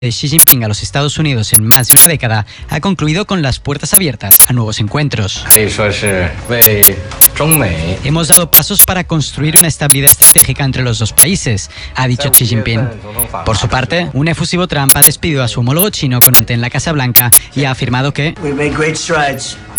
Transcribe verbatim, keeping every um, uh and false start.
de Xi Jinping a los Estados Unidos en más de una década ha concluido con las puertas abiertas a nuevos encuentros. Hemos dado pasos para construir una estabilidad estratégica entre los dos países, ha dicho Xi Jinping. Por su parte, un efusivo Trump ha despedido a su homólogo chino con ante en la Casa Blanca y ha afirmado que